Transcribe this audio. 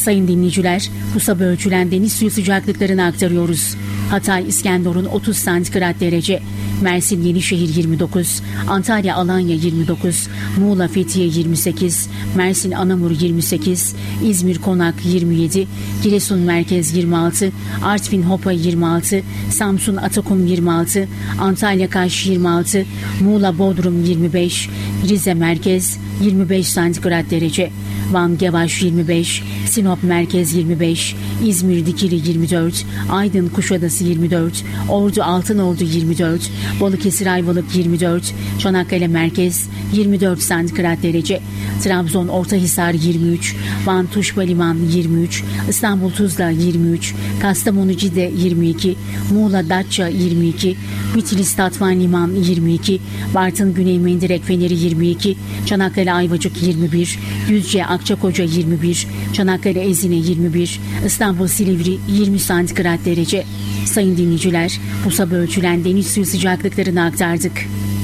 Sayın dinleyiciler, bu sabah ölçülen deniz suyu sıcaklıklarını aktarıyoruz. Hatay İskenderun 30 santigrat derece, Mersin Yenişehir 29, Antalya Alanya 29, Muğla Fethiye 28, Mersin Anamur 28, İzmir Konak 27, Giresun Merkez 26, Artvin Hopa 26, Samsun Atakum 26, Antalya Kaş 26, Muğla Bodrum 25, Rize Merkez 25 santigrat derece, Van Gevaş 25, Sinop Merkez 25, İzmir Dikili 24, Aydın Kuşadası 24, Ordu Altınordu 24, Balıkesir Ayvalık 24, Çanakkale Merkez 24 santigrat derece, Trabzon Ortahisar 23, Van Tuşba Liman 23, İstanbul Tuzla 23, Kastamonu Cide 22, Muğla Datça 22, Bitlis Tatvan Liman 22, Bartın Güney Mendirek Feneri 22, Çanakkale Ayvacık 21, Düzce Akçakoca 21, Çanakkale Ezine 21, İstanbul Silivri 20 santigrat derece. Sayın dinleyiciler, bu sabah ölçülen deniz suyu sıcaklıklarını aktardık.